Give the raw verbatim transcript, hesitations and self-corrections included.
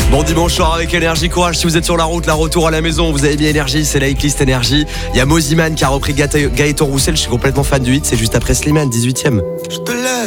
Bon dimanche soir avec Énergie, courage si vous êtes sur la route, la retour à la maison, vous avez bien Énergie, c'est la hitlist Énergie. Il y a Moziman qui a repris Gaëtan Roussel, je suis complètement fan du hit, c'est juste après Slimane, dix-huitième. Je te laisse.